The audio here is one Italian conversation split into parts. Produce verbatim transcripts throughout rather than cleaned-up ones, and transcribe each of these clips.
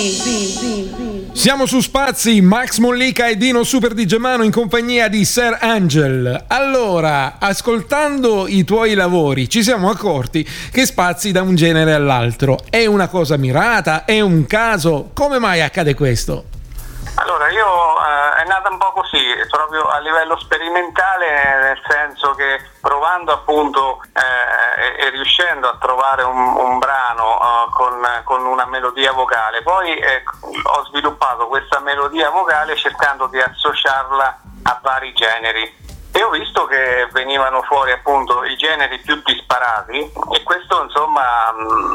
Siamo su Spazi, Max Mollica e Dino Super di Germano in compagnia di Sir Angel. Allora, ascoltando i tuoi lavori ci siamo accorti che spazi da un genere all'altro. È una cosa mirata? È un caso? Come mai accade questo? Allora, io eh, è nata un po' così, proprio a livello sperimentale, nel senso che provando appunto eh, e, e riuscendo a trovare un, un brano eh, con, con una melodia vocale, poi eh, ho sviluppato questa melodia vocale cercando di associarla a vari generi. E ho visto che venivano fuori appunto i generi più disparati e questo insomma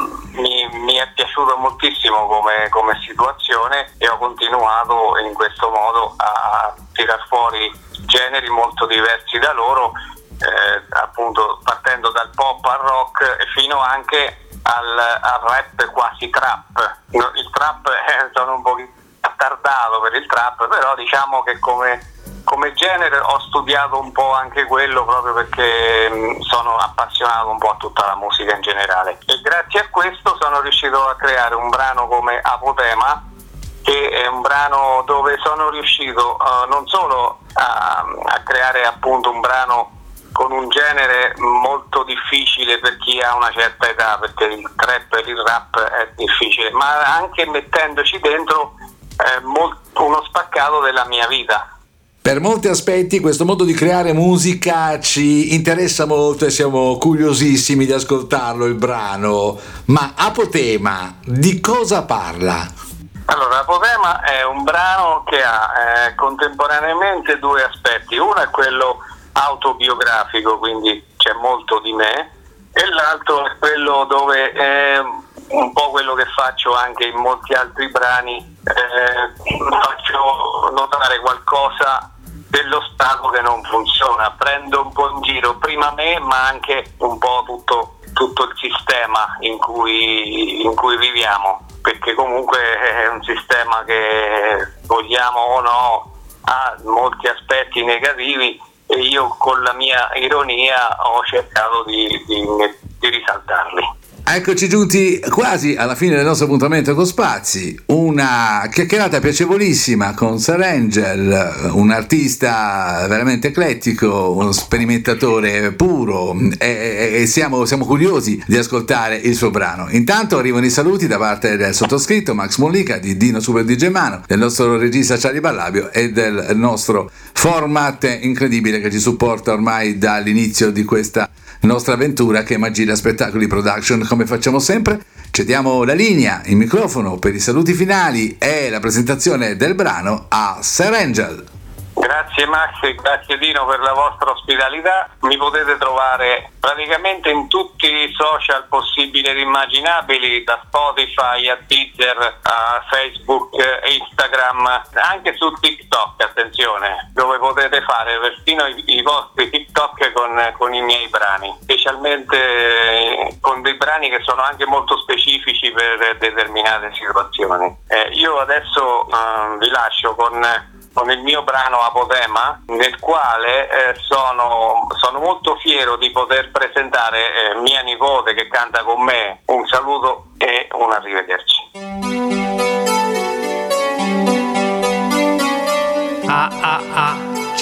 mi, mi è piaciuto moltissimo come, come situazione e ho continuato in questo modo a tirar fuori generi molto diversi da loro, eh, appunto partendo dal pop al rock fino anche al, al rap quasi trap. Il trap eh, sono un po' attardato per il trap, però diciamo che come Come genere ho studiato un po' anche quello proprio perché mh, sono appassionato un po' a tutta la musica in generale e grazie a questo sono riuscito a creare un brano come Apotema, che è un brano dove sono riuscito uh, non solo a, a creare appunto un brano con un genere molto difficile per chi ha una certa età, perché il trap e il rap è difficile, ma anche mettendoci dentro eh, molto, uno spaccato della mia vita. Per molti aspetti questo modo di creare musica ci interessa molto e siamo curiosissimi di ascoltarlo, il brano. Ma Apotema di cosa parla? Allora, Apotema è un brano che ha eh, contemporaneamente due aspetti. Uno è quello autobiografico, quindi c'è molto di me, e l'altro è quello dove è un po' quello che faccio anche in molti altri brani, eh, faccio notare qualcosa dello Stato che non funziona, prendo un po' in giro prima me ma anche un po' tutto, tutto il sistema in cui, in cui viviamo, perché comunque è un sistema che vogliamo o no ha molti aspetti negativi e io con la mia ironia ho cercato di, di, di risaltarli. Eccoci giunti quasi alla fine del nostro appuntamento con Spazi, una chiacchierata piacevolissima con Sir Angel, un artista veramente eclettico, uno sperimentatore puro e, e siamo, siamo curiosi di ascoltare il suo brano. Intanto arrivano i saluti da parte del sottoscritto Max Mollica, di Dino Super di Germano, del nostro regista Charlie Ballabio e del nostro format incredibile che ci supporta ormai dall'inizio di questa nostra avventura che è Magilla Spettacoli Production. Come facciamo sempre, cediamo la linea, il microfono per i saluti finali e la presentazione del brano a Sir Angel. Grazie Max e grazie Dino per la vostra ospitalità. Mi potete trovare praticamente in tutti i social possibili ed immaginabili, da Spotify a Twitter a Facebook, Instagram, anche su TikTok, attenzione, dove potete fare persino i, i vostri TikTok con, con i miei brani, specialmente con dei brani che sono anche molto specifici per determinate situazioni. Eh, io adesso eh, vi lascio con con il mio brano Apotema, nel quale eh, sono, sono molto fiero di poter presentare eh, mia nipote che canta con me. Un saluto e un arrivederci. Ah ah